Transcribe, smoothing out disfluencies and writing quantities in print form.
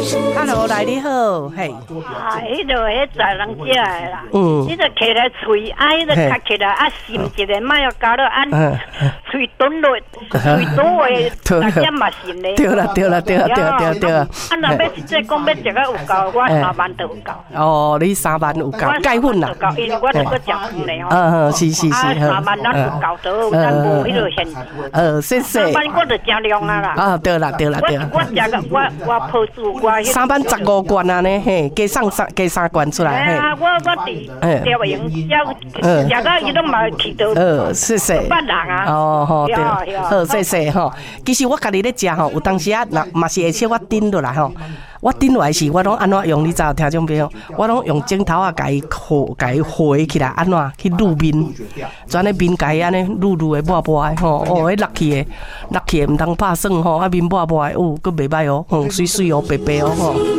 Hello， 来你好，嘿。 迄个迄杂人食的啦，你就摕来喙，迄个卡起来沏一个，莫要搞到喙钝落，喙多的，大家嘛沏咧。 对啦。若要即个讲要食个有够，我3万都有够。哦，你3万有够，钙粉啦。 因为我都搁食饭咧吼。 是。 3万咱有够倒，咱无迄个现金。 谢谢。 3万我就食量啊啦。 对啦。 我食个我破数我。 3万15罐啊呢，嘿，加3罐出来，嘿。 我伫调营食到伊都嘛去到。 谢谢。 别人啊。 好对，好谢谢吼。其实我家己咧食吼，有当时啊，嘛是会切我顶落来吼。我顶落来时，我拢安怎用？你知道听众朋友，我拢用镜头啊，甲伊和起来，安怎去撸面，全咧面甲伊安尼撸的抹的吼。迄落去的，毋通拍算吼，面抹的，佫袂歹哦，水水哦，白白哦吼。